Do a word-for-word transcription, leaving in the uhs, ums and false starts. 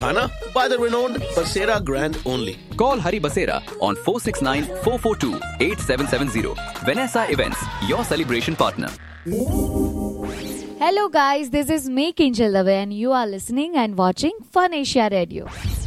Hana by the renowned Basera Grand only. Call Hari Basera on four six nine, four four two, eight seven seven zero. Vanessa Events, your celebration partner. Hello guys, this is me Kinjal Dave and you are listening and watching Fun Asia Radio.